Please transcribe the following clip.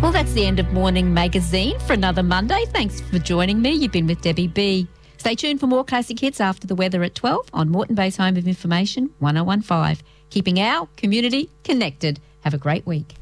Well, that's the end of Morning Magazine for another Monday. Thanks for joining me. You've been with Debbie B. Stay tuned for more classic hits after the weather at 12 on Moreton Bay's Home of Information, 1015. Keeping our community connected. Have a great week.